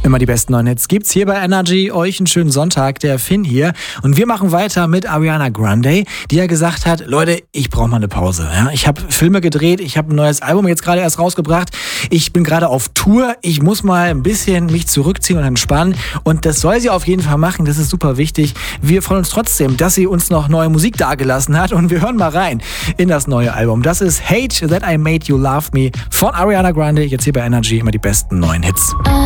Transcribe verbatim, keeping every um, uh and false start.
Immer die besten neuen Hits gibt's hier bei Energy. Euch einen schönen Sonntag, der Finn hier. Und wir machen weiter mit Ariana Grande, die ja gesagt hat, Leute, ich brauche mal eine Pause. Ja, ich habe Filme gedreht, ich habe ein neues Album jetzt gerade erst rausgebracht. Ich bin gerade auf Tour, ich muss mal ein bisschen mich zurückziehen und entspannen. Und das soll sie auf jeden Fall machen, das ist super wichtig. Wir freuen uns trotzdem, dass sie uns noch neue Musik dagelassen hat. Und wir hören mal rein in das neue Album. Das ist Hate That I Made You Love Me von Ariana Grande. Jetzt hier bei Energy immer die besten neuen Hits.